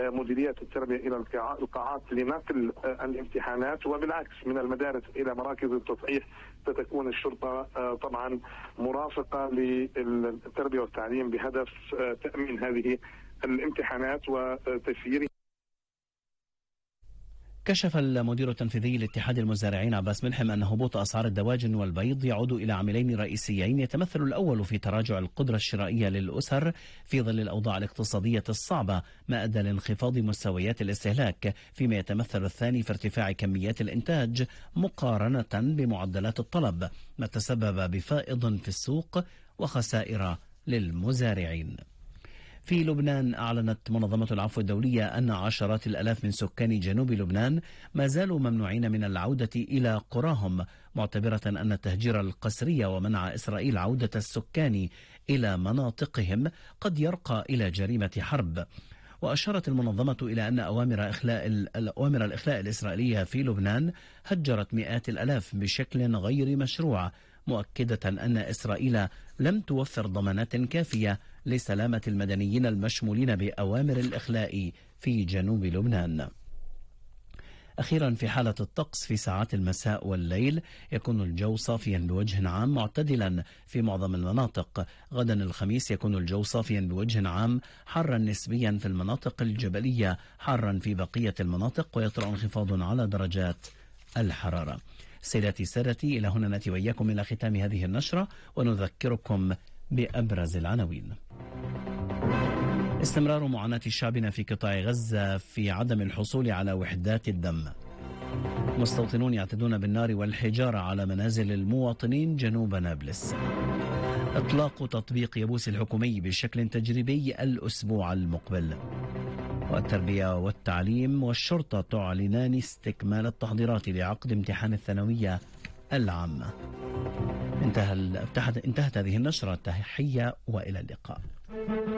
مديريات التربية إلى القاعات لنقل الامتحانات، وبالعكس من المدارس إلى مراكز التصحيح ستكون الشرطة طبعا مرافقة للتربية والتعليم بهدف تأمين هذه الامتحانات وتسييرها. كشف المدير التنفيذي لاتحاد المزارعين عباس ملحم أن هبوط أسعار الدواجن والبيض يعود إلى عاملين رئيسيين، يتمثل الأول في تراجع القدرة الشرائية للأسر في ظل الأوضاع الاقتصادية الصعبة ما أدى لانخفاض مستويات الاستهلاك، فيما يتمثل الثاني في ارتفاع كميات الإنتاج مقارنة بمعدلات الطلب، ما تسبب بفائض في السوق وخسائر للمزارعين. في لبنان أعلنت منظمة العفو الدولية أن عشرات الآلاف من سكان جنوب لبنان ما زالوا ممنوعين من العودة إلى قراهم، معتبرة أن التهجير القسري ومنع إسرائيل عودة السكان إلى مناطقهم قد يرقى إلى جريمة حرب. وأشارت المنظمة إلى أن أوامر الإخلاء الإسرائيلية في لبنان هجرت مئات الآلاف بشكل غير مشروع، مؤكدة أن إسرائيل لم توفر ضمانات كافية لسلامة المدنيين المشمولين بأوامر الإخلاء في جنوب لبنان. أخيرا في حالة الطقس، في ساعات المساء والليل يكون الجو صافيا بوجه عام معتدلا في معظم المناطق. غدا الخميس يكون الجو صافيا بوجه عام حارا نسبيا في المناطق الجبلية، حارا في بقية المناطق، ويطرأ انخفاض على درجات الحرارة. سيداتي سادتي، إلى هنا نأتي وإياكم إلى ختام هذه النشرة ونذكركم بأبرز العناوين. استمرار معاناة شعبنا في قطاع غزة في عدم الحصول على وحدات الدم. مستوطنون يعتدون بالنار والحجارة على منازل المواطنين جنوب نابلس. إطلاق تطبيق يبوس الحكومي بشكل تجريبي الأسبوع المقبل. والتربية والتعليم والشرطة تعلنان استكمال التحضيرات لعقد امتحان الثانوية العامة. انتهت هذه النشرة. تحية وإلى اللقاء.